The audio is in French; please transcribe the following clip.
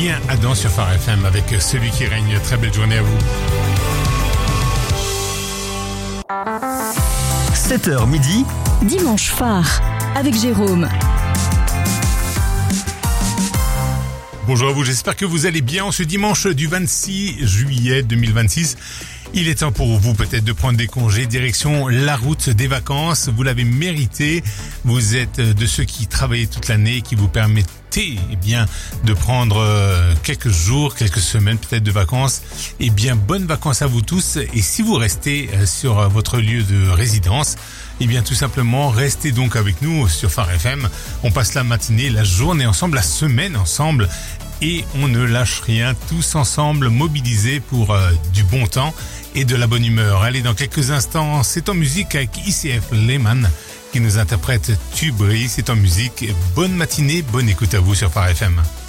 Julien Adam sur Phare FM avec Celui qui règne. Très belle journée à vous. 7h midi. Dimanche Phare avec Jérôme. Bonjour à vous, j'espère que vous allez bien en ce dimanche du 26 juillet 2026. Il est temps pour vous peut-être de prendre des congés, direction la route des vacances. Vous l'avez mérité. Vous êtes de ceux qui travaillent toute l'année, qui vous permettent de prendre quelques jours, quelques semaines peut-être de vacances. Bonnes vacances à vous tous. Et si vous restez sur votre lieu de résidence, tout simplement, restez donc avec nous sur Phare FM. On passe la matinée, la journée ensemble, la semaine ensemble. Et on ne lâche rien, tous ensemble, mobilisés pour du bon temps et de la bonne humeur. Allez, dans quelques instants, c'est en musique avec ICF Lehman qui nous interprète Tu brilles, c'est en musique. Bonne matinée, bonne écoute à vous sur Phare FM.